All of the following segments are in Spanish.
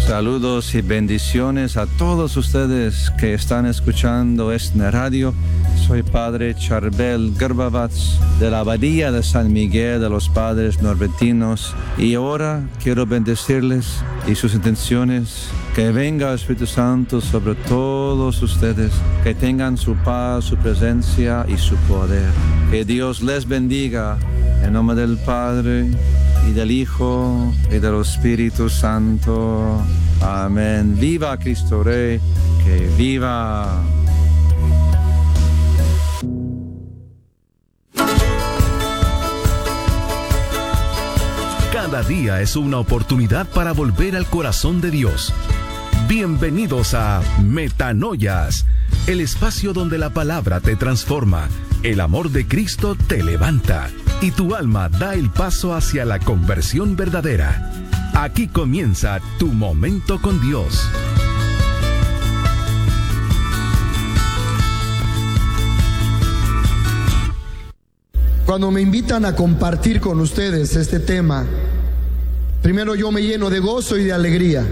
Saludos y bendiciones a todos ustedes que están escuchando esta radio. Soy Padre Charbel Garbavats de la Abadía de San Miguel de los Padres Norbertinos, y ahora quiero bendecirles y sus intenciones. Que venga el Espíritu Santo sobre todos ustedes, que tengan su paz, su presencia y su poder. Que Dios les bendiga en nombre del Padre y del Hijo y del Espíritu Santo. Amén. Viva Cristo Rey, que viva. Cada día es una oportunidad para volver al corazón de Dios. Bienvenidos a Metanoias, el espacio donde la palabra te transforma, el amor de Cristo te levanta y tu alma da el paso hacia la conversión verdadera. Aquí comienza tu momento con Dios. Cuando me invitan a compartir con ustedes este tema, primero yo me lleno de gozo y de alegría,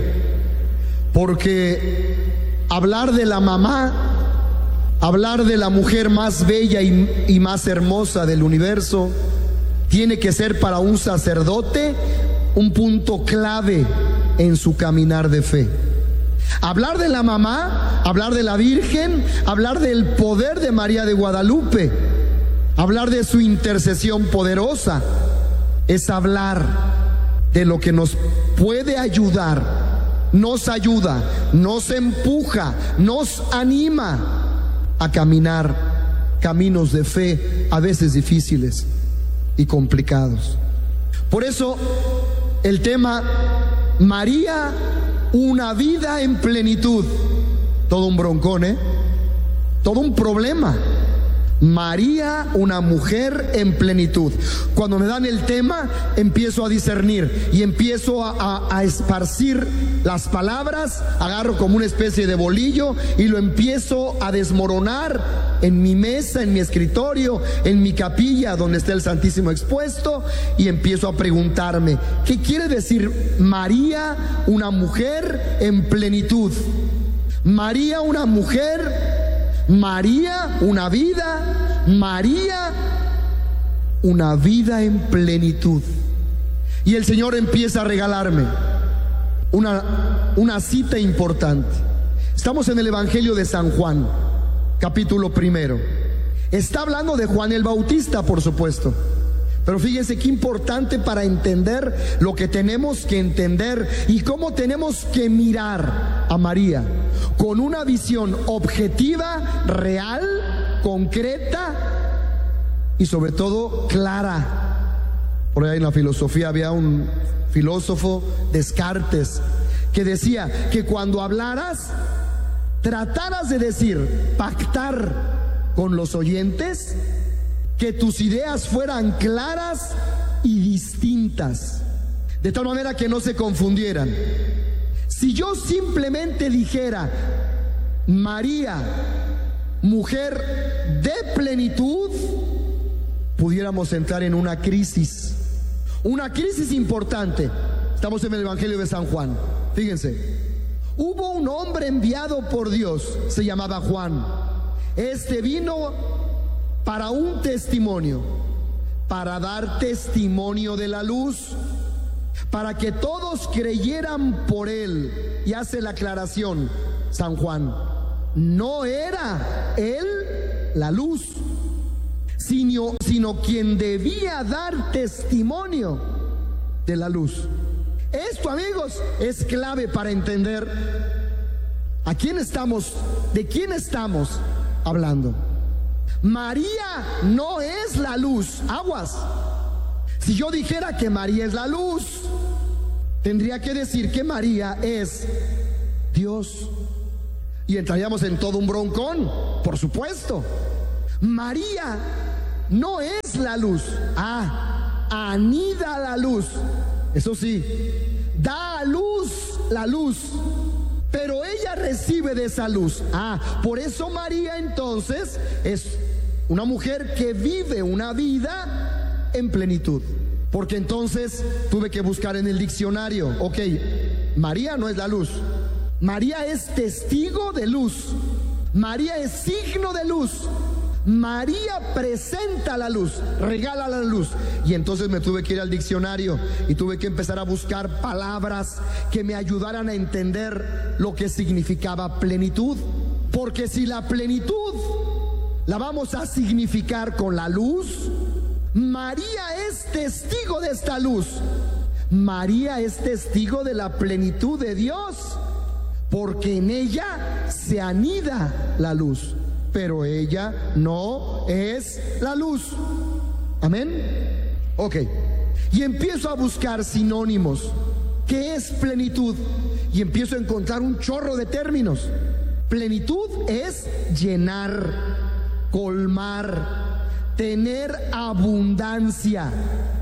porque hablar de la mamá, hablar de la mujer más bella y más hermosa del universo, tiene que ser para un sacerdote un punto clave en su caminar de fe. Hablar de la mamá, hablar de la Virgen, hablar del poder de María de Guadalupe, hablar de su intercesión poderosa, es hablar de lo que nos puede ayudar, nos ayuda, nos empuja, nos anima a caminar caminos de fe a veces difíciles y complicados. Por eso el tema María, una vida en plenitud, todo un broncón, todo un problema. María, una mujer en plenitud. Cuando me dan el tema, empiezo a discernir y empiezo a esparcir las palabras, agarro como una especie de bolillo y lo empiezo a desmoronar en mi mesa, en mi escritorio, en mi capilla donde está el Santísimo expuesto, y empiezo a preguntarme, ¿qué quiere decir María, una mujer en plenitud? María, una mujer, María, una vida, María, una vida en plenitud. Y el Señor empieza a regalarme una cita importante. Estamos en el Evangelio de San Juan, capítulo 1. Está hablando de Juan el Bautista, por supuesto. Pero fíjense qué importante para entender lo que tenemos que entender y cómo tenemos que mirar a María con una visión objetiva, real, concreta y sobre todo clara. Por ahí en la filosofía había un filósofo, Descartes, que decía que cuando hablaras, trataras de decir, pactar con los oyentes, que tus ideas fueran claras y distintas, de tal manera que no se confundieran. Si yo simplemente dijera María, mujer de plenitud, pudiéramos entrar en una crisis importante. Estamos en el Evangelio de San Juan. Fíjense, hubo un hombre enviado por Dios, se llamaba Juan. Este vino para un testimonio, para dar testimonio de la luz, para que todos creyeran por él. Y hace la aclaración San Juan, no era él la luz, sino quien debía dar testimonio de la luz. Esto, amigos, es clave para entender a quién estamos, de quién estamos hablando. María no es la luz, aguas. Si yo dijera que María es la luz, tendría que decir que María es Dios, y entraríamos en todo un broncón, por supuesto. María no es la luz, anida la luz, eso sí, da a luz la luz, pero ella recibe de esa luz. Por eso María entonces es una mujer que vive una vida en plenitud. Porque entonces tuve que buscar en el diccionario, María no es la luz. María es testigo de luz. María es signo de luz. María presenta la luz, regala la luz. Y entonces me tuve que ir al diccionario y tuve que empezar a buscar palabras que me ayudaran a entender lo que significaba plenitud. Porque si la plenitud la vamos a significar con la luz, María es testigo de esta luz. María es testigo de la plenitud de Dios, porque en ella se anida la luz, pero ella no es la luz. Amén. Ok. Y empiezo a buscar sinónimos. ¿Qué es plenitud? Y empiezo a encontrar un chorro de términos. Plenitud es llenar, colmar, tener abundancia,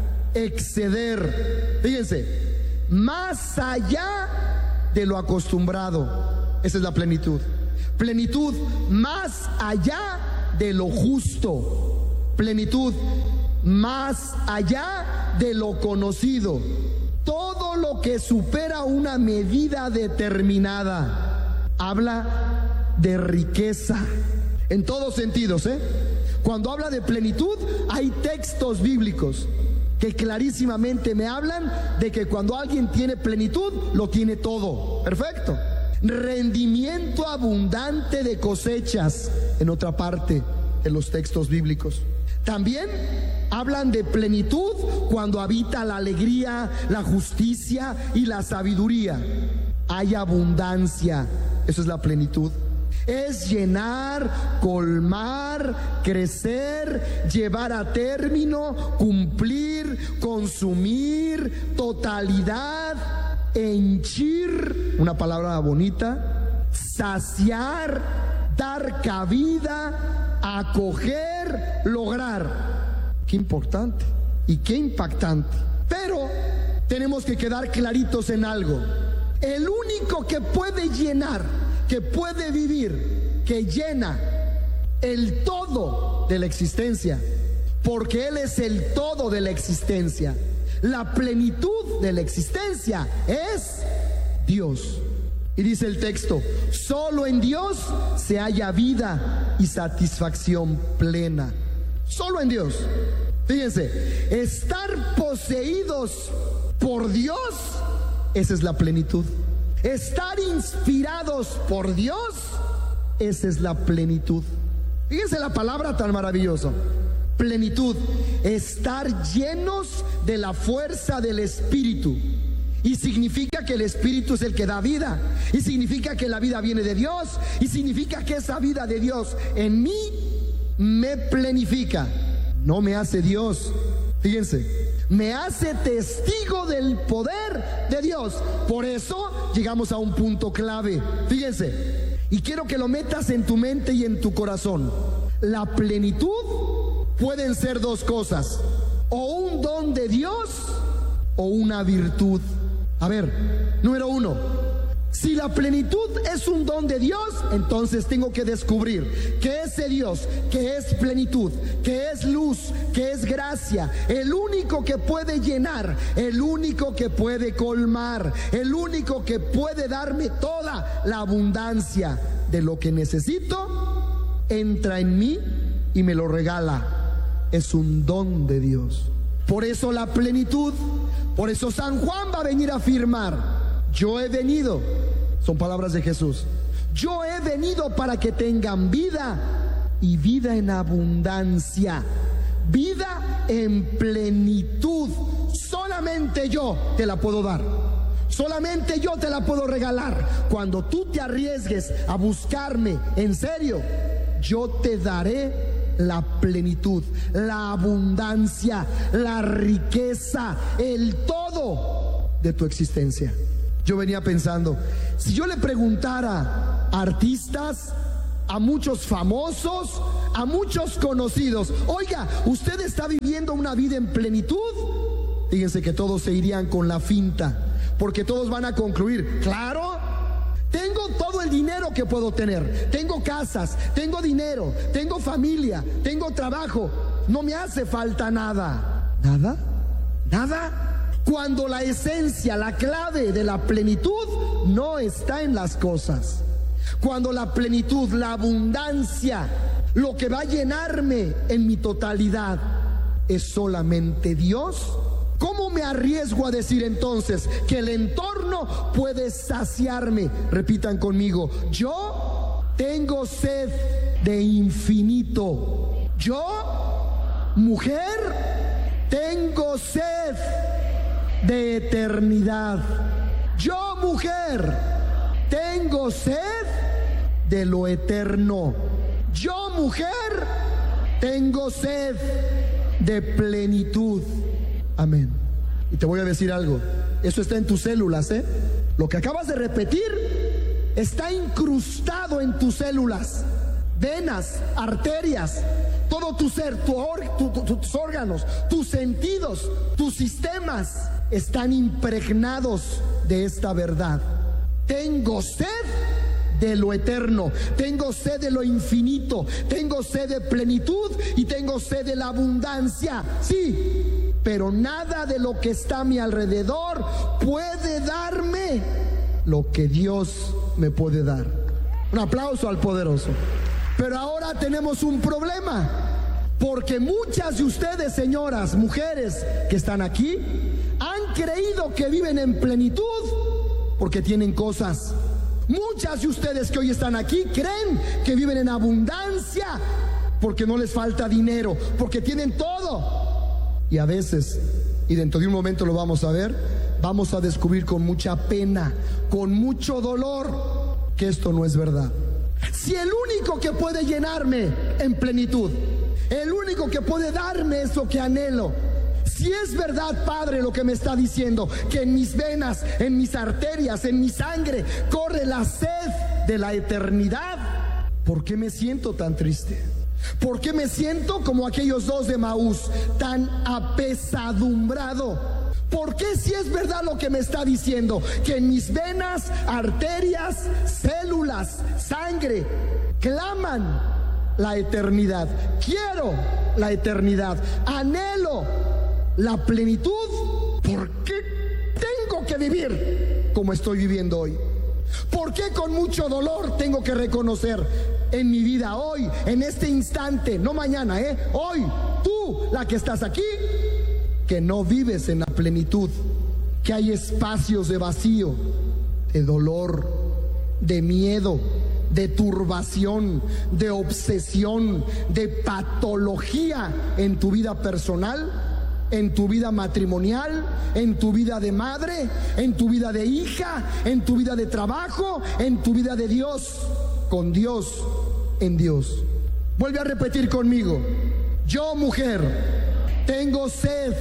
exceder. Fíjense, más allá de lo acostumbrado. Esa es la plenitud. Plenitud más allá de lo justo. Plenitud más allá de lo conocido. Todo lo que supera una medida determinada. Habla de riqueza en todos sentidos, Cuando habla de plenitud, hay textos bíblicos que clarísimamente me hablan de que cuando alguien tiene plenitud, lo tiene todo. Perfecto. Rendimiento abundante de cosechas, en otra parte de los textos bíblicos. También hablan de plenitud cuando habita la alegría, la justicia y la sabiduría. Hay abundancia, eso es la plenitud. Es llenar, colmar, crecer, llevar a término, cumplir, consumir, totalidad, henchir, una palabra bonita, saciar, dar cabida, acoger, lograr. Qué importante y qué impactante. Pero tenemos que quedar claritos en algo. El único que puede llenar, que puede vivir, que llena el todo de la existencia, porque Él es el todo de la existencia. La plenitud de la existencia es Dios. Y dice el texto, solo en Dios se halla vida y satisfacción plena. Solo en Dios. Fíjense, estar poseídos por Dios, esa es la plenitud. Estar inspirados por Dios, esa es la plenitud. Fíjense la palabra tan maravillosa. Plenitud, estar llenos de la fuerza del Espíritu. Y significa que el Espíritu es el que da vida. Y significa que la vida viene de Dios. Y significa que esa vida de Dios en mí me plenifica. No me hace Dios. Fíjense, me hace testigo del poder de Dios. Por eso llegamos a un punto clave. Fíjense, y quiero que lo metas en tu mente y en tu corazón. La plenitud pueden ser dos cosas: o un don de Dios o una virtud. A ver, número uno, si la plenitud es un don de Dios, entonces tengo que descubrir que ese Dios, que es plenitud, que es luz, que es gracia, el único que puede llenar, el único que puede colmar, el único que puede darme toda la abundancia de lo que necesito, entra en mí y me lo regala. Es un don de Dios. Por eso la plenitud, por eso San Juan va a venir a afirmar: yo he venido, son palabras de Jesús, yo he venido para que tengan vida y vida en abundancia, vida en plenitud. Solamente yo te la puedo dar, solamente yo te la puedo regalar. Cuando tú te arriesgues a buscarme en serio, yo te daré la plenitud, la abundancia, la riqueza, el todo de tu existencia. Yo venía pensando, si yo le preguntara a artistas, a muchos famosos, a muchos conocidos: oiga, ¿usted está viviendo una vida en plenitud? Fíjense que todos se irían con la finta, porque todos van a concluir: claro, tengo todo el dinero que puedo tener, tengo casas, tengo dinero, tengo familia, tengo trabajo, no me hace falta nada. ¿Nada? ¿Nada? Cuando la esencia, la clave de la plenitud no está en las cosas. Cuando la plenitud, la abundancia, lo que va a llenarme en mi totalidad es solamente Dios. ¿Cómo me arriesgo a decir entonces que el entorno puede saciarme? Repitan conmigo: yo tengo sed de infinito. Yo, mujer, tengo sed de eternidad. Yo, mujer, tengo sed de lo eterno. Yo, mujer, tengo sed de plenitud. Amén. Y te voy a decir algo, eso está en tus células, ¿eh? Lo que acabas de repetir está incrustado en tus células, venas, arterias, todo tu ser, tus órganos, tus sentidos, tus sistemas están impregnados de esta verdad. Tengo sed de lo eterno, tengo sed de lo infinito, tengo sed de plenitud y tengo sed de la abundancia. Sí, pero nada de lo que está a mi alrededor puede darme lo que Dios me puede dar. Un aplauso al poderoso. Pero ahora tenemos un problema, porque muchas de ustedes, señoras, mujeres que están aquí, han creído que viven en plenitud porque tienen cosas. Muchas de ustedes que hoy están aquí creen que viven en abundancia porque no les falta dinero, porque tienen todo. Y a veces, y dentro de un momento lo vamos a ver, vamos a descubrir con mucha pena, con mucho dolor, que esto no es verdad. Si el único que puede llenarme en plenitud, el único que puede darme eso que anhelo, si es verdad, Padre, lo que me está diciendo, que en mis venas, en mis arterias, en mi sangre corre la sed de la eternidad, ¿por qué me siento tan triste? ¿Por qué me siento como aquellos dos de Maús, tan apesadumbrado? ¿Por qué, si es verdad lo que me está diciendo, que en mis venas, arterias, células, sangre claman la eternidad? Quiero la eternidad, anhelo la plenitud. ¿Por qué tengo que vivir como estoy viviendo hoy? ¿Por qué con mucho dolor tengo que reconocer en mi vida hoy, en este instante, no mañana, hoy, tú, la que estás aquí, que no vives en la plenitud, que hay espacios de vacío, de dolor, de miedo, de turbación, de obsesión, de patología en tu vida personal, en tu vida matrimonial, en tu vida de madre, en tu vida de hija, en tu vida de trabajo, en tu vida de Dios, con Dios, en Dios? Vuelve a repetir conmigo: yo, mujer, tengo sed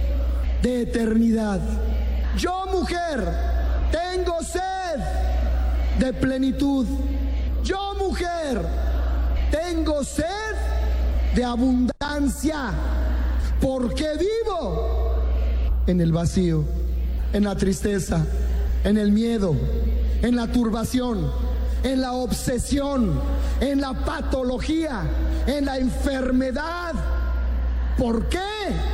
de eternidad. Yo, mujer, tengo sed de plenitud. Yo, mujer, tengo sed de abundancia. ¿Por qué vivo en el vacío, en la tristeza, en el miedo, en la turbación, en la obsesión, en la patología, en la enfermedad? ¿Por qué?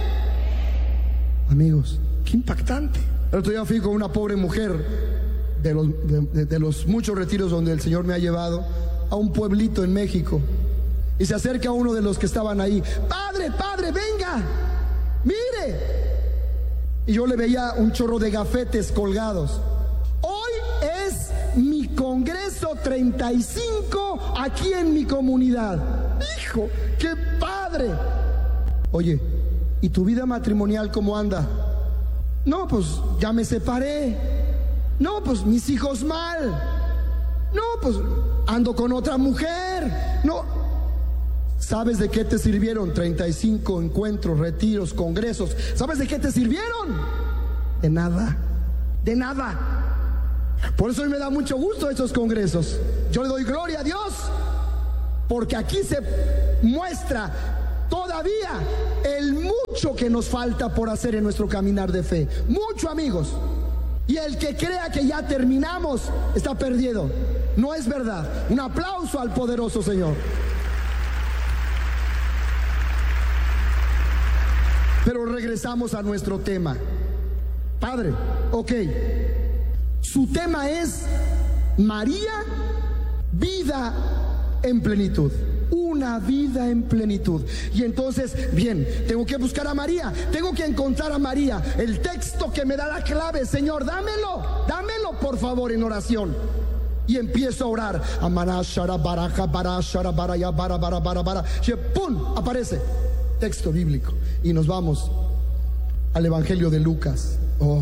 Amigos, qué impactante. El otro día fui con una pobre mujer de los muchos retiros donde el Señor me ha llevado, a un pueblito en México. Y se acerca uno de los que estaban ahí: padre, padre, venga, mire. Y yo le veía un chorro de gafetes colgados. Hoy es mi congreso 35 aquí en mi comunidad. Hijo, qué padre. Oye, ¿y tu vida matrimonial cómo anda? No, pues ya me separé. No, pues mis hijos mal. No, pues ando con otra mujer. No. ¿Sabes de qué te sirvieron 35 encuentros, retiros, congresos? ¿Sabes de qué te sirvieron? De nada, de nada. Por eso a mí me da mucho gusto esos congresos. Yo le doy gloria a Dios, porque aquí se muestra todavía el mucho que nos falta por hacer en nuestro caminar de fe. Mucho, amigos. Y el que crea que ya terminamos está perdido. No es verdad. Un aplauso al poderoso Señor. Pero regresamos a nuestro tema. Padre, ok. Su tema es María, vida en plenitud. Una vida en plenitud. Y entonces, bien, tengo que buscar a María, tengo que encontrar a María. El texto que me da la clave, Señor, dámelo por favor en oración. Y empiezo a orar. ¡Pum! Aparece texto bíblico. Y nos vamos al Evangelio de Lucas.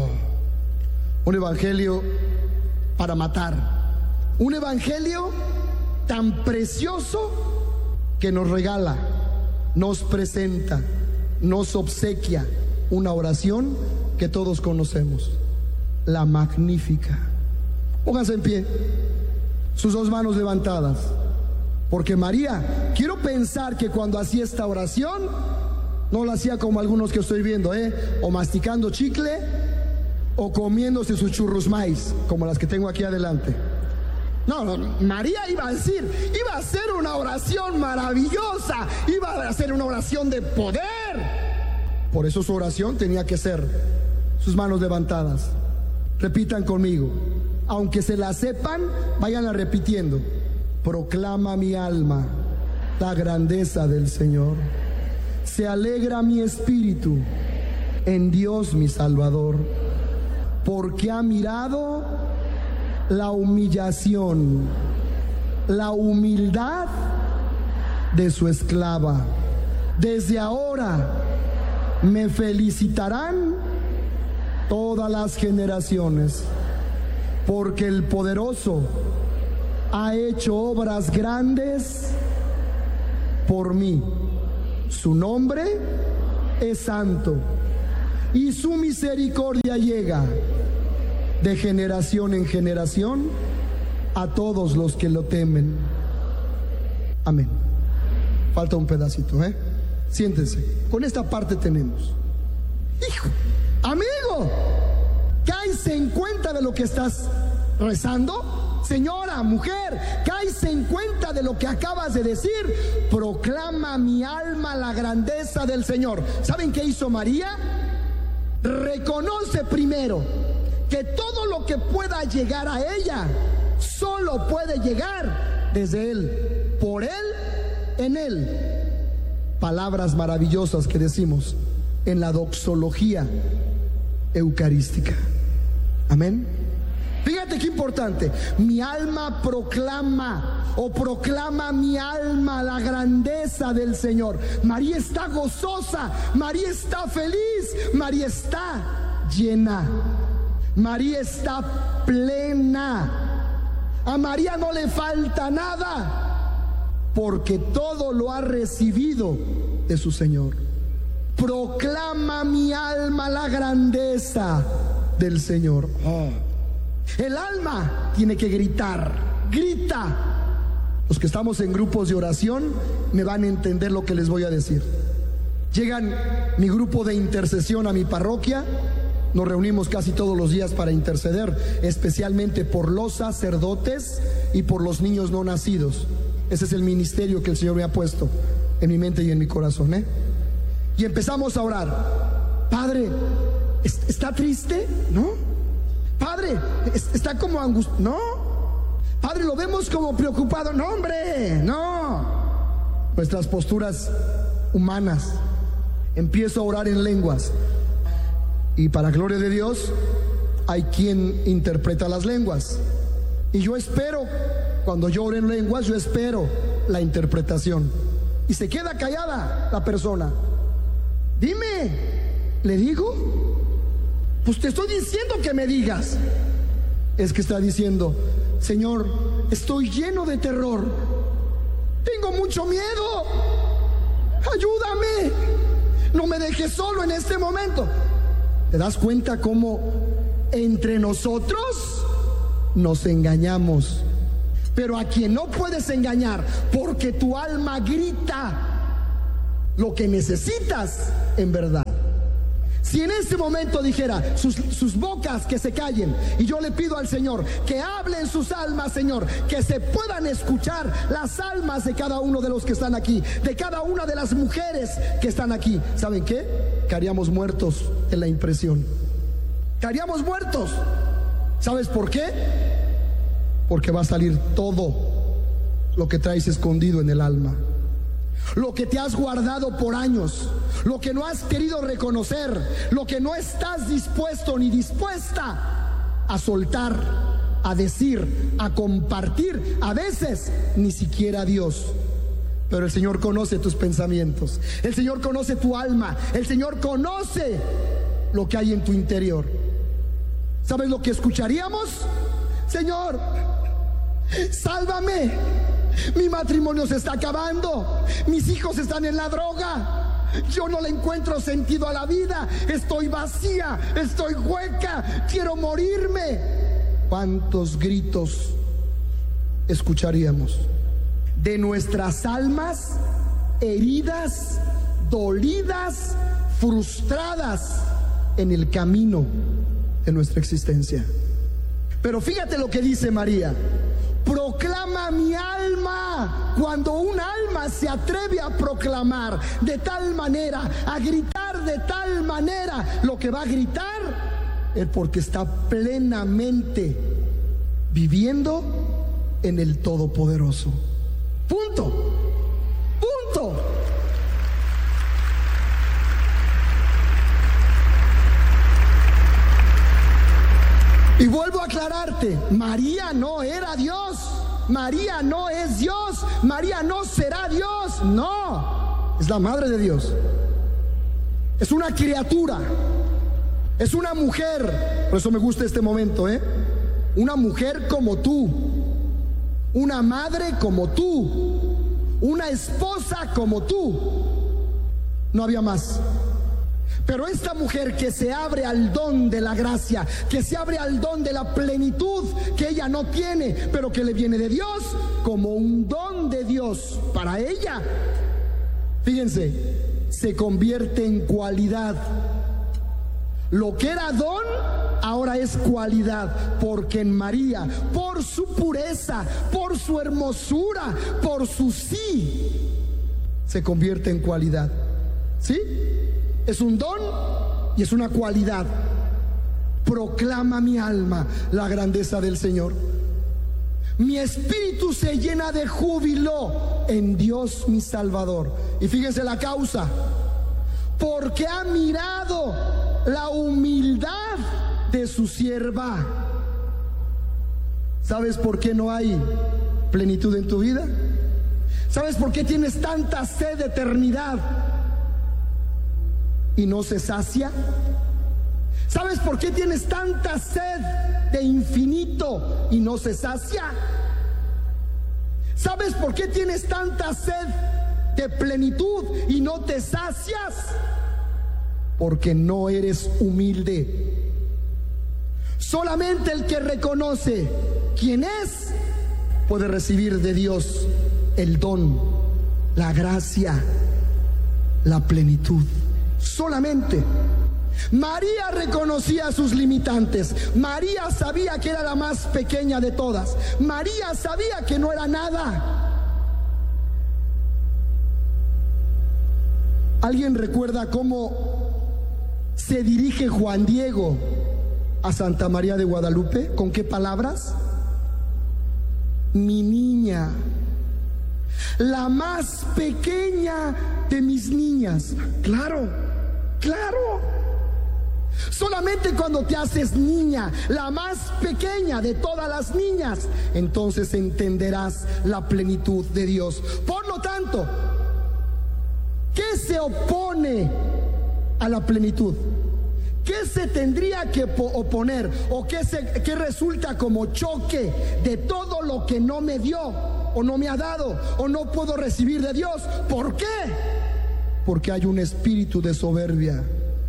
Un evangelio para matar. Un evangelio tan precioso que nos regala, nos presenta, nos obsequia una oración que todos conocemos, la Magnífica. Pónganse en pie, sus dos manos levantadas, porque María, quiero pensar que cuando hacía esta oración, no la hacía como algunos que estoy viendo, o masticando chicle, o comiéndose sus churros maíz, como las que tengo aquí adelante. No, María iba a hacer una oración maravillosa, iba a hacer una oración de poder. Por eso su oración tenía que ser sus manos levantadas. Repitan conmigo, aunque se la sepan, váyanla repitiendo. Proclama mi alma la grandeza del Señor. Se alegra mi espíritu en Dios mi Salvador, porque ha mirado la humillación, la humildad de su esclava. Desde ahora me felicitarán todas las generaciones, porque el poderoso ha hecho obras grandes por mí. Su nombre es santo y su misericordia llega de generación en generación a todos los que lo temen. Amén. Falta un pedacito, siéntense. Con esta parte tenemos. Hijo, amigo, cáese en cuenta de lo que estás rezando. Señora, mujer, cáese en cuenta de lo que acabas de decir. Proclama mi alma la grandeza del Señor. ¿Saben qué hizo María? Reconoce primero que todo lo que pueda llegar a ella solo puede llegar desde Él, por Él, en Él. Palabras maravillosas que decimos en la doxología eucarística. Amén. Fíjate qué importante. Mi alma proclama, o proclama mi alma la grandeza del Señor. María está gozosa, María está feliz, María está llena, María está plena. A María no le falta nada, porque todo lo ha recibido de su Señor. Proclama mi alma la grandeza del Señor. El alma tiene que gritar, grita. Los que estamos en grupos de oración me van a entender lo que les voy a decir. Llegan mi grupo de intercesión a mi parroquia. Nos reunimos casi todos los días para interceder, especialmente por los sacerdotes y por los niños no nacidos. Ese es el ministerio que el Señor me ha puesto en mi mente y en mi corazón, Y empezamos a orar. Padre, ¿está triste? ¿No? Padre, ¿está como angustiado? No. Padre, lo vemos como preocupado. No, hombre, no. Nuestras posturas humanas. Empiezo a orar en lenguas. Y para gloria de Dios, hay quien interpreta las lenguas. Y yo espero, cuando yo oro en lenguas, yo espero la interpretación. Y se queda callada la persona. Dime, ¿le digo? Pues te estoy diciendo que me digas. Es que está diciendo: Señor, estoy lleno de terror, tengo mucho miedo, ayúdame, no me dejes solo en este momento. ¿Te das cuenta cómo entre nosotros nos engañamos? Pero a quien no puedes engañar, porque tu alma grita lo que necesitas en verdad. Si en este momento dijera sus bocas que se callen, y yo le pido al Señor que hable en sus almas, Señor, que se puedan escuchar las almas de cada uno de los que están aquí, de cada una de las mujeres que están aquí. ¿Saben qué? Caeríamos muertos en la impresión. Estaríamos muertos. ¿Sabes por qué? Porque va a salir todo lo que traes escondido en el alma, lo que te has guardado por años, lo que no has querido reconocer, lo que no estás dispuesto ni dispuesta a soltar, a decir, a compartir, a veces ni siquiera a Dios. Pero el Señor conoce tus pensamientos, el Señor conoce tu alma, el Señor conoce lo que hay en tu interior. ¿Sabes lo que escucharíamos? Señor, sálvame, mi matrimonio se está acabando, mis hijos están en la droga, yo no le encuentro sentido a la vida, estoy vacía, estoy hueca, quiero morirme. ¿Cuántos gritos escucharíamos de nuestras almas heridas, dolidas, frustradas en el camino de nuestra existencia? Pero fíjate lo que dice María: proclama mi alma. Cuando un alma se atreve a proclamar de tal manera, a gritar de tal manera, lo que va a gritar es porque está plenamente viviendo en el Todopoderoso. Punto. Punto. Y vuelvo a aclararte, María no era Dios, María no es Dios, María no será Dios, no, es la madre de Dios, es una criatura, es una mujer. Por eso me gusta este momento, una mujer como tú, una madre como tú, una esposa como tú, no había más. Pero esta mujer que se abre al don de la gracia, que se abre al don de la plenitud que ella no tiene, pero que le viene de Dios como un don de Dios para ella, fíjense, se convierte en cualidad. Lo que era don ahora es cualidad, porque en María, por su pureza, por su hermosura, por su sí, se convierte en cualidad. ¿Sí? Es un don y es una cualidad. Proclama mi alma la grandeza del Señor. Mi espíritu se llena de júbilo en Dios mi Salvador. Y fíjense la causa: porque ha mirado la humildad de su sierva. ¿Sabes por qué no hay plenitud en tu vida? ¿Sabes por qué tienes tanta sed de eternidad y no se sacia? ¿Sabes por qué tienes tanta sed de infinito y no se sacia? ¿Sabes por qué tienes tanta sed de plenitud y no te sacias? Porque no eres humilde. Solamente el que reconoce quién es puede recibir de Dios el don, la gracia, la plenitud. Solamente. María reconocía sus limitantes. María sabía que era la más pequeña de todas. María sabía que no era nada. ¿Alguien recuerda cómo se dirige Juan Diego a Santa María de Guadalupe? ¿Con qué palabras? Mi niña, la más pequeña de mis niñas. Claro, claro. Solamente cuando te haces niña, la más pequeña de todas las niñas, entonces entenderás la plenitud de Dios. Por lo tanto, ¿qué se opone a la plenitud? ¿Qué se tendría que oponer? ¿O qué resulta como choque de todo lo que no me dio, o no me ha dado, o no puedo recibir de Dios? ¿Por qué? Porque hay un espíritu de soberbia.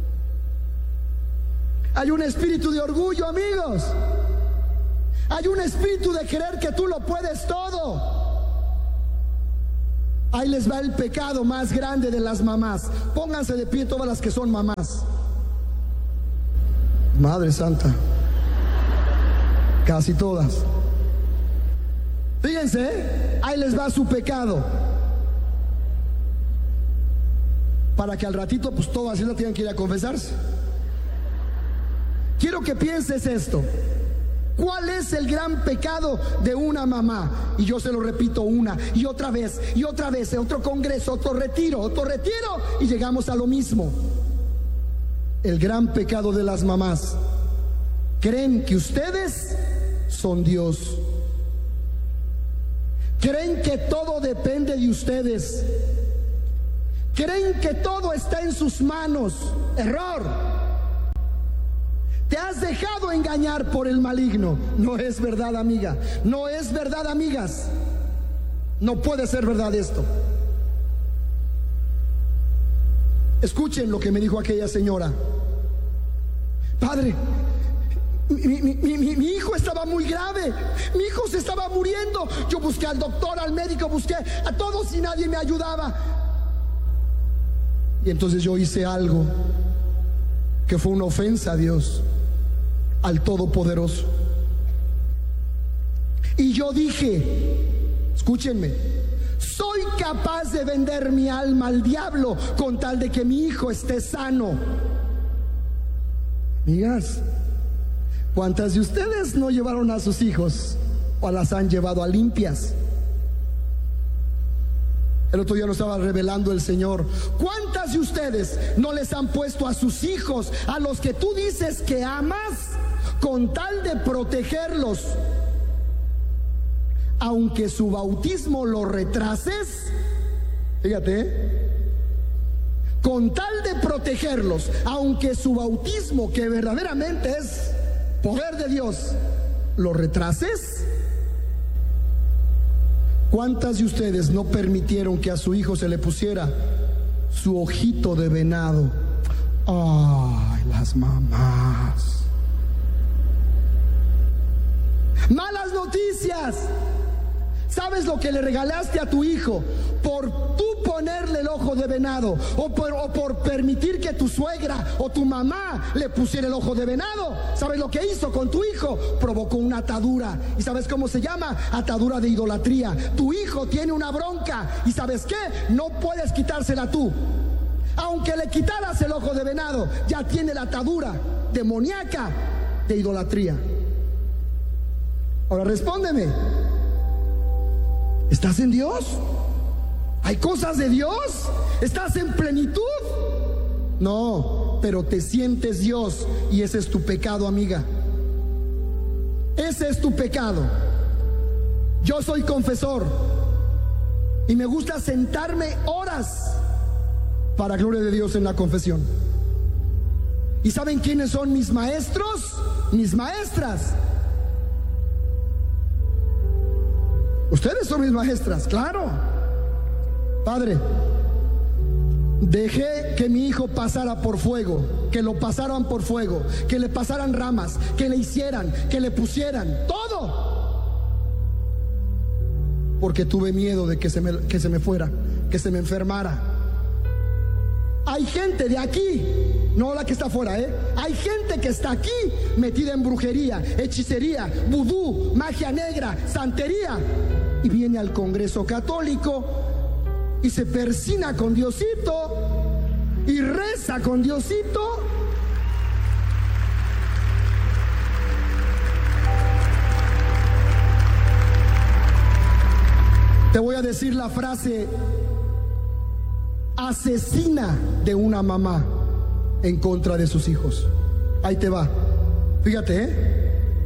Hay un espíritu de orgullo, amigos. Hay un espíritu de creer que tú lo puedes todo. Ahí les va el pecado más grande de las mamás. Pónganse de pie todas las que son mamás. Madre Santa, casi todas. Fíjense, ahí les va su pecado. Para que al ratito pues todas ellas tengan que ir a confesarse. quiero que pienses esto. ¿Cuál es el gran pecado de una mamá? Y yo se lo repito una y otra vez, otro congreso, otro retiro, y llegamos a lo mismo. El gran pecado de las mamás: creen que ustedes son Dios. Creen que todo depende de ustedes. Creen que todo está en sus manos. Error. Te has dejado engañar por el maligno. No es verdad, amiga. No es verdad, amigas. No puede ser verdad esto. Escuchen lo que me dijo aquella señora. Padre, mi hijo estaba muy grave. Mi hijo se estaba muriendo. Yo busqué al doctor, al médico, busqué a todos y nadie me ayudaba. Y entonces yo hice algo que fue una ofensa a Dios, al Todopoderoso. Y yo dije, escúchenme, soy capaz de vender mi alma al diablo con tal de que mi hijo esté sano. Amigas, ¿cuántas de ustedes no llevaron a sus hijos o las han llevado a limpias? El otro día nos estaba revelando el Señor. ¿Cuántas de ustedes no les han puesto a sus hijos, a los que tú dices que amas, con tal de protegerlos, aunque su bautismo lo retrases? Fíjate, con tal de protegerlos, aunque su bautismo, que verdaderamente es poder de Dios, lo retrases. ¿Cuántas de ustedes no permitieron que a su hijo se le pusiera su ojito de venado? Ay, las mamás. Malas noticias. ¿Sabes lo que le regalaste a tu hijo por tú ponerle el ojo de venado, o por permitir que tu suegra o tu mamá le pusiera el ojo de venado? ¿Sabes lo que hizo con tu hijo? Provocó una atadura. ¿Y sabes cómo se llama? Atadura de idolatría. Tu hijo tiene una bronca y ¿sabes qué? No puedes quitársela tú. Aunque le quitaras el ojo de venado, ya tiene la atadura demoníaca de idolatría. Ahora respóndeme, ¿estás en Dios? ¿Hay cosas de Dios? ¿Estás en plenitud? No, pero te sientes Dios y ese es tu pecado, amiga. Ese es tu pecado. Yo soy confesor y me gusta sentarme horas para gloria de Dios en la confesión. ¿Y saben quiénes son mis maestros? Mis maestras. Ustedes son mis maestras, claro. Padre, dejé que mi hijo pasara por fuego, que lo pasaran por fuego, que le pasaran ramas, que le hicieran, que le pusieran, todo. Porque tuve miedo de que se me fuera, que se me enfermara. Hay gente de aquí, no la que está afuera, hay gente que está aquí metida en brujería, hechicería, vudú, magia negra, santería, y viene al Congreso Católico y se persina con Diosito y reza con Diosito. Te voy a decir la frase asesina de una mamá en contra de sus hijos. Ahí te va. Fíjate,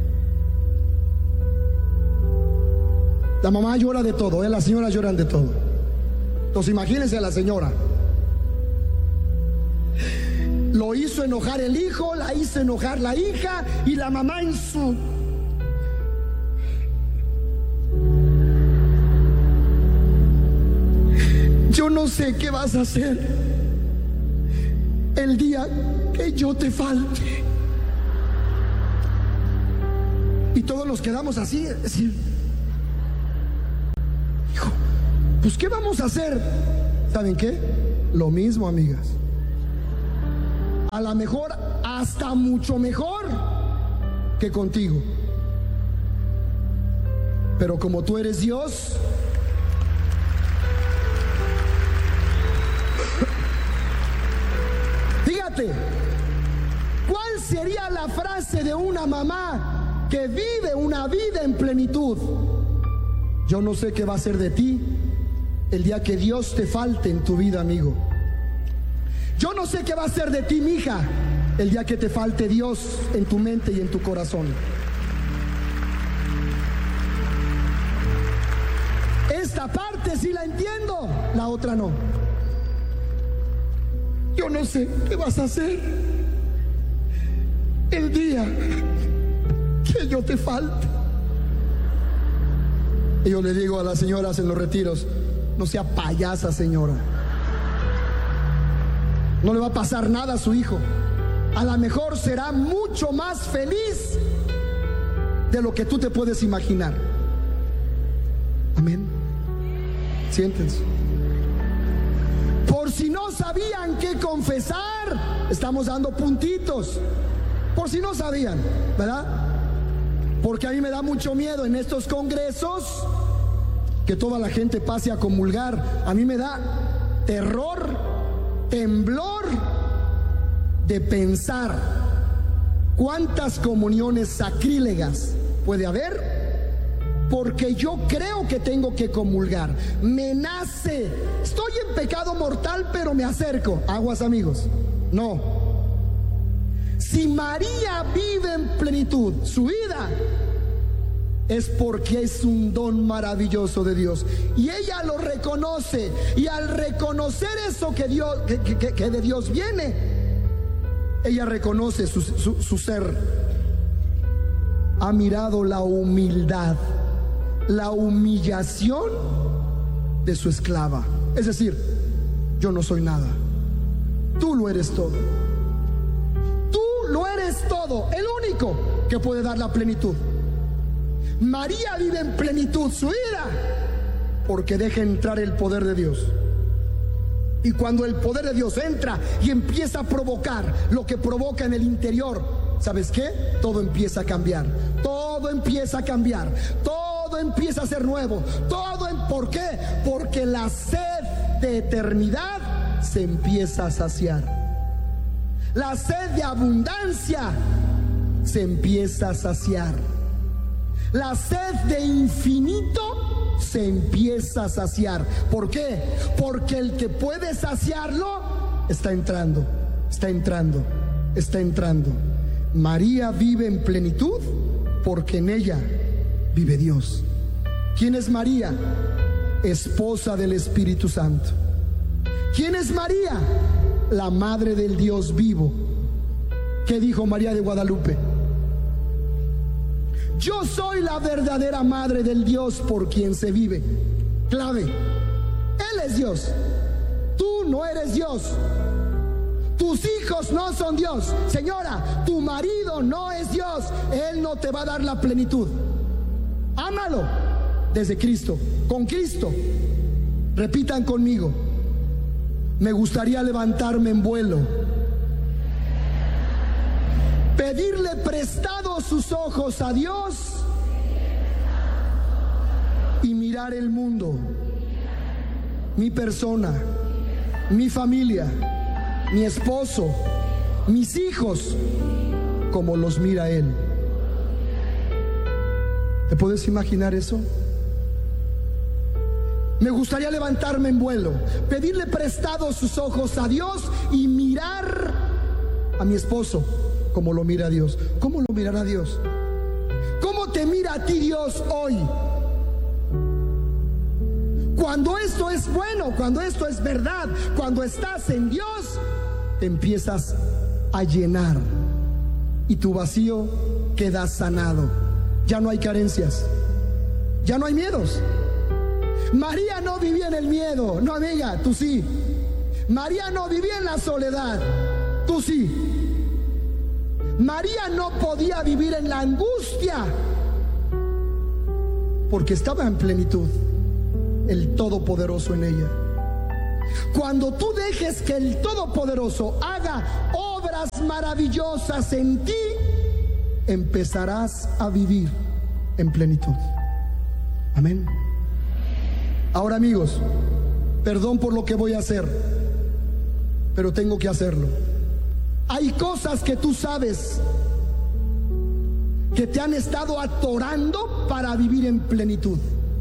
La mamá llora de todo, las señoras lloran de todo. Entonces imagínense a la señora. Lo hizo enojar el hijo, la hizo enojar la hija, y la mamá en su... Yo no sé qué vas a hacer el día que yo te falte. Y todos nos quedamos así, es decir, hijo, pues ¿qué vamos a hacer? ¿Saben qué? Lo mismo, amigas. A lo mejor hasta mucho mejor que contigo. Pero como tú eres Dios, fíjate, ¿cuál sería la frase de una mamá que vive una vida en plenitud? Yo no sé qué va a ser de ti el día que Dios te falte en tu vida, amigo. Yo no sé qué va a ser de ti, mija, el día que te falte Dios en tu mente y en tu corazón. Esta parte sí la entiendo, la otra no. Yo no sé qué vas a hacer el día que yo te falte. Y yo le digo a las señoras en los retiros: no sea payasa, señora. No le va a pasar nada a su hijo. A lo mejor será mucho más feliz de lo que tú te puedes imaginar. Amén. Siéntense. Por si no sabían qué confesar, estamos dando puntitos. Por si no sabían, ¿verdad? Porque a mí me da mucho miedo en estos congresos que toda la gente pase a comulgar. A mí me da terror, temblor de pensar cuántas comuniones sacrílegas puede haber, porque yo creo que tengo que comulgar. Me nace, estoy en pecado mortal, pero me acerco. Aguas, amigos. No. Si María vive en plenitud su vida, es porque es un don maravilloso de Dios, y ella lo reconoce. Y al reconocer eso que de Dios viene, ella reconoce su ser. Ha mirado la humildad, la humillación de su esclava. Es decir, yo no soy nada, tú lo eres todo. Tú lo eres todo, el único que puede dar la plenitud. María vive en plenitud su vida porque deja entrar el poder de Dios. Y cuando el poder de Dios entra y empieza a provocar lo que provoca en el interior, ¿sabes qué? Todo empieza a cambiar. Todo empieza a cambiar. Todo empieza a ser nuevo. ¿Por qué? Porque la sed de eternidad se empieza a saciar. La sed de abundancia se empieza a saciar. La sed de infinito se empieza a saciar. ¿Por qué? Porque el que puede saciarlo está entrando, está entrando, está entrando. María vive en plenitud porque en ella vive Dios. ¿Quién es María? Esposa del Espíritu Santo. ¿Quién es María? La madre del Dios vivo. ¿Qué dijo María de Guadalupe? Yo soy la verdadera madre del Dios por quien se vive. Clave. Él es Dios. Tú no eres Dios. Tus hijos no son Dios. Señora, tu marido no es Dios. Él no te va a dar la plenitud. Ámalo desde Cristo, con Cristo. Repitan conmigo: me gustaría levantarme en vuelo, pedirle prestado sus ojos a Dios y mirar el mundo, mi persona, mi familia, mi esposo, mis hijos, como los mira Él. ¿Te puedes imaginar eso? Me gustaría levantarme en vuelo, pedirle prestado sus ojos a Dios y mirar a mi esposo como lo mira Dios. ¿Cómo lo mirará Dios? ¿Cómo te mira a ti Dios hoy? Cuando esto es bueno, cuando esto es verdad, cuando estás en Dios, te empiezas a llenar y tu vacío queda sanado. Ya no hay carencias, ya no hay miedos. María no vivía en el miedo. No, amiga, tú sí. María no vivía en la soledad. Tú sí. María no podía vivir en la angustia porque estaba en plenitud el Todopoderoso en ella. Cuando tú dejes que el Todopoderoso haga obras maravillosas en ti, empezarás a vivir en plenitud. Amén. Ahora, amigos, perdón por lo que voy a hacer, pero tengo que hacerlo. Hay cosas que tú sabes que te han estado atorando para vivir en plenitud.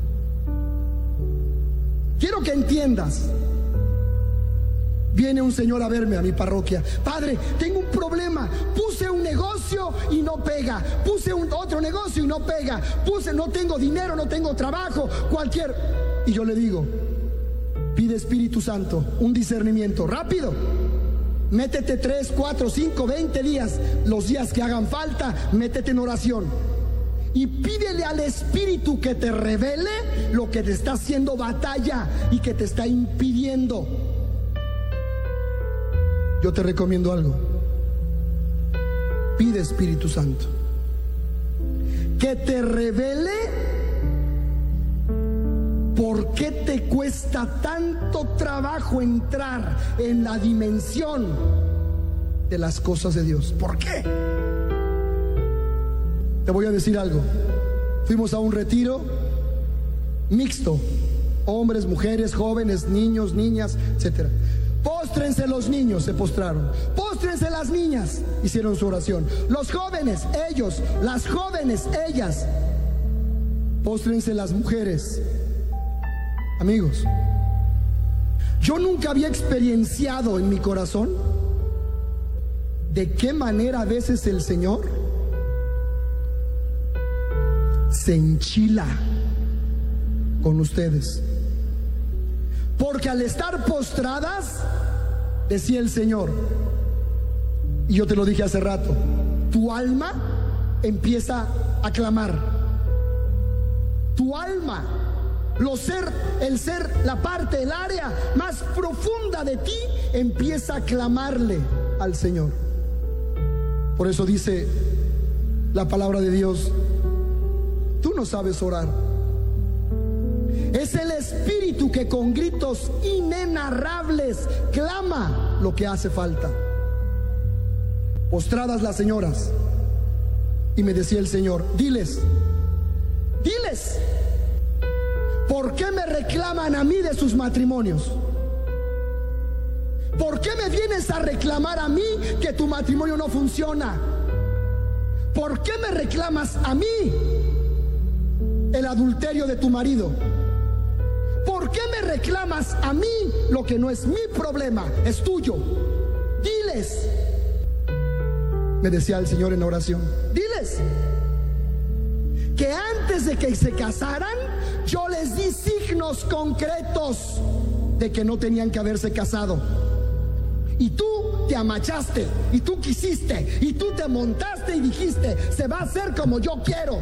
Quiero que entiendas. Viene un señor a verme a mi parroquia. Padre, tengo un problema. Puse un negocio y no pega. Puse otro negocio y no pega. No tengo dinero, no tengo trabajo, Y yo le digo, pide Espíritu Santo, un discernimiento rápido. Métete 3, 4, 5, 20 días, los días que hagan falta, métete en oración. Y pídele al Espíritu que te revele lo que te está haciendo batalla y que te está impidiendo. Yo te recomiendo algo. Pide Espíritu Santo que te revele por qué te cuesta tanto trabajo entrar en la dimensión de las cosas de Dios. ¿Por qué? Te voy a decir algo. Fuimos a un retiro mixto, hombres, mujeres, jóvenes, niños, niñas, etcétera. Póstrense los niños, se postraron. Póstrense las niñas, hicieron su oración. Los jóvenes, ellos. Las jóvenes, ellas. Póstrense las mujeres. Amigos, yo nunca había experienciado en mi corazón de qué manera a veces el Señor se enchila con ustedes. Porque al estar postradas, decía el Señor, y yo te lo dije hace rato, tu alma empieza a clamar. Tu alma, la parte, el área más profunda de ti empieza a clamarle al Señor. Por eso dice la palabra de Dios, tú no sabes orar. Es el Espíritu que con gritos inenarrables clama lo que hace falta. Postradas las señoras, y me decía el Señor, diles, ¿por qué me reclaman a mí de sus matrimonios? ¿Por qué me vienes a reclamar a mí que tu matrimonio no funciona? ¿Por qué me reclamas a mí el adulterio de tu marido? ¿Por qué me reclamas a mí lo que no es mi problema, es tuyo? Diles, me decía el Señor en oración, diles que antes de que se casaran, yo les di signos concretos de que no tenían que haberse casado. Y tú te amachaste, y tú quisiste, y tú te montaste y dijiste, se va a hacer como yo quiero.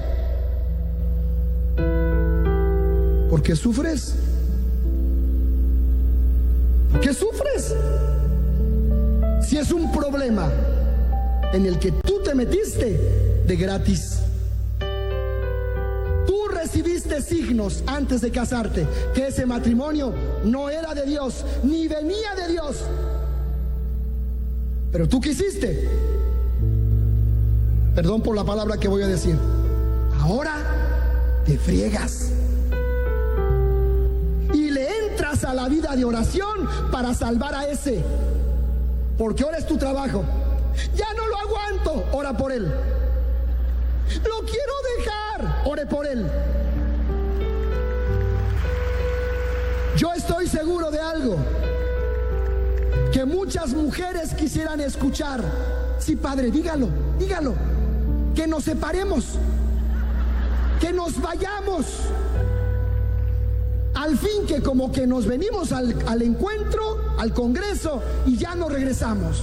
¿Por qué sufres? ¿Por qué sufres? Si es un problema en el que tú te metiste de gratis. Tú recibiste signos antes de casarte que ese matrimonio no era de Dios, ni venía de Dios. Pero tú quisiste. Perdón por la palabra que voy a decir. Ahora te friegas y le entras a la vida de oración para salvar a ese, porque ahora es tu trabajo. Ya no lo aguanto, ora por él. Lo quiero dejar, ore por él. Yo estoy seguro de algo que muchas mujeres quisieran escuchar. Sí, Padre, dígalo, que nos separemos, que nos vayamos. Al fin, que como que nos venimos al encuentro, al congreso, y ya no regresamos.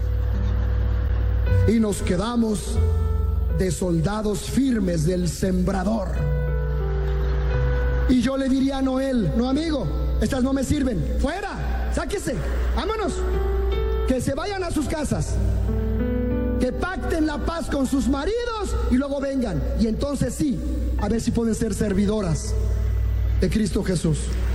Y nos quedamos de soldados firmes del sembrador. Y yo le diría a Noel, no amigo, estas no me sirven, fuera, sáquese, vámonos, que se vayan a sus casas, que pacten la paz con sus maridos y luego vengan. Y entonces sí, a ver si pueden ser servidoras de Cristo Jesús.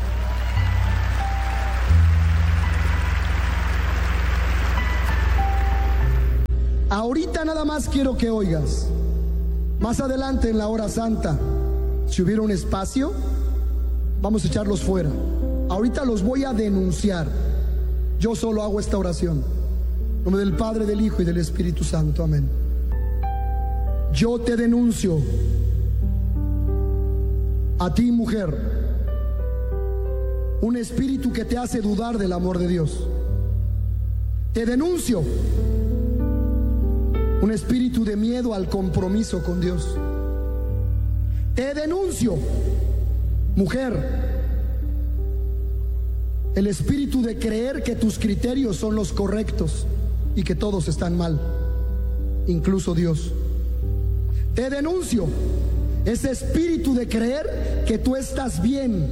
Ahorita nada más quiero que oigas. Más adelante en la hora santa, si hubiera un espacio, vamos a echarlos fuera. Ahorita los voy a denunciar. Yo solo hago esta oración. En nombre del Padre, del Hijo y del Espíritu Santo. Amén. Yo te denuncio a ti, mujer, un espíritu que te hace dudar del amor de Dios. Te denuncio un espíritu de miedo al compromiso con Dios. Te denuncio, mujer, el espíritu de creer que tus criterios son los correctos y que todos están mal, incluso Dios. Te denuncio ese espíritu de creer que tú estás bien.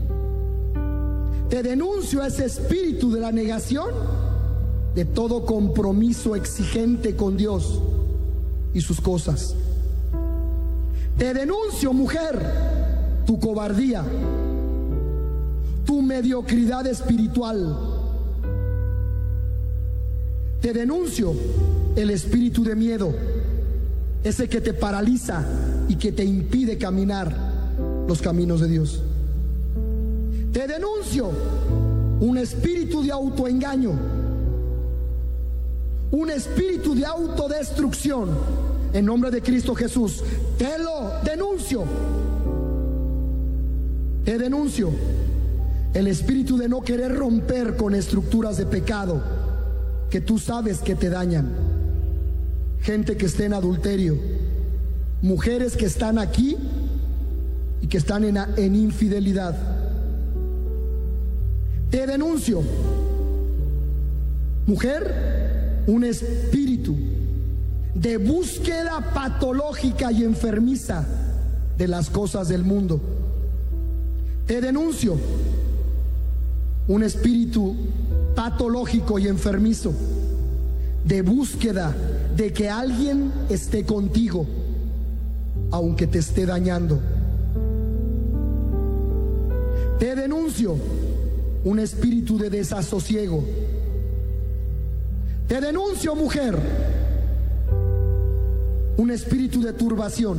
Te denuncio ese espíritu de la negación de todo compromiso exigente con Dios y sus cosas. Te denuncio, mujer, tu cobardía, tu mediocridad espiritual. Te denuncio el espíritu de miedo, ese que te paraliza y que te impide caminar los caminos de Dios. Te denuncio un espíritu de autoengaño, un espíritu de autodestrucción. En nombre de Cristo Jesús, te lo denuncio. Te denuncio el espíritu de no querer romper con estructuras de pecado que tú sabes que te dañan. Gente que esté en adulterio, mujeres que están aquí y que están en infidelidad. Te denuncio, mujer, un espíritu de búsqueda patológica y enfermiza de las cosas del mundo. Te denuncio un espíritu patológico y enfermizo de búsqueda de que alguien esté contigo aunque te esté dañando. Te denuncio un espíritu de desasosiego. Te denuncio, mujer, un espíritu de turbación.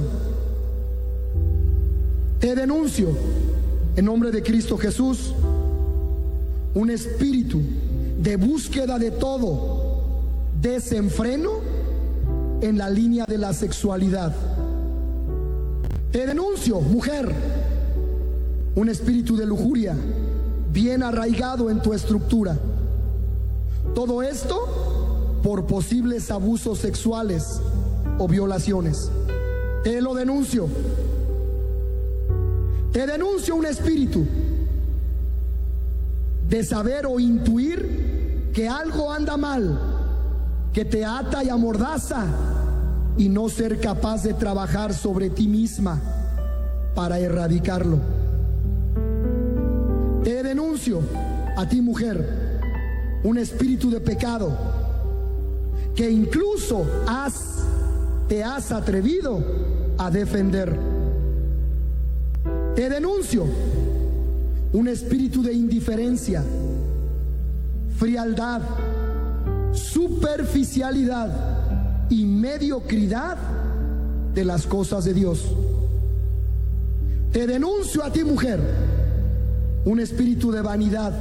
Te denuncio, en nombre de Cristo Jesús, un espíritu de búsqueda de todo desenfreno en la línea de la sexualidad. Te denuncio, mujer, un espíritu de lujuria bien arraigado en tu estructura. Todo esto por posibles abusos sexuales o violaciones. Te lo denuncio. Te denuncio un espíritu de saber o intuir que algo anda mal, que te ata y amordaza, y no ser capaz de trabajar sobre ti misma para erradicarlo. Te denuncio a ti, mujer, un espíritu de pecado que incluso te has atrevido a defender. Te denuncio un espíritu de indiferencia, frialdad, superficialidad y mediocridad de las cosas de Dios. Te denuncio a ti, mujer, un espíritu de vanidad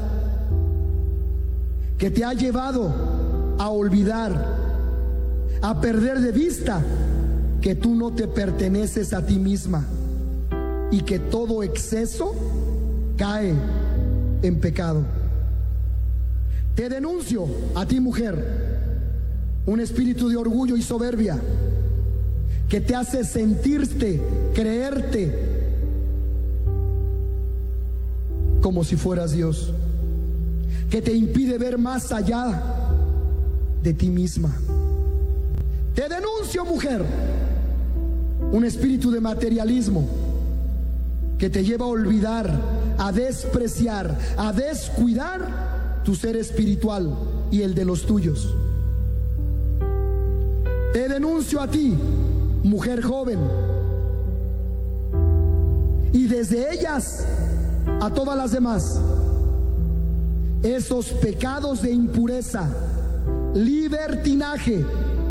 que te ha llevado a olvidar, a perder de vista que tú no te perteneces a ti misma y que todo exceso cae en pecado. Te denuncio a ti, mujer, un espíritu de orgullo y soberbia que te hace sentirte, creerte como si fueras Dios, que te impide ver más allá de ti misma. Te denuncio, mujer, un espíritu de materialismo que te lleva a olvidar, a despreciar, a descuidar tu ser espiritual y el de los tuyos. Te denuncio a ti, mujer joven, y desde ellas a todas las demás, esos pecados de impureza, libertinaje,